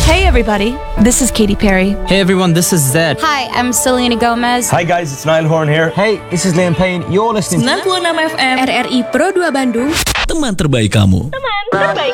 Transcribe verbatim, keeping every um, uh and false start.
Hey everybody, this is Katy Perry. Hey everyone, this is Zed. Hi, I'm Selena Gomez. Hi guys, it's Niall Horn here. Hey, this is Liam Payne. You're listening to sembilan puluh enam F M R R I Pro dua Bandung. Teman terbaik kamu. Teman terbaik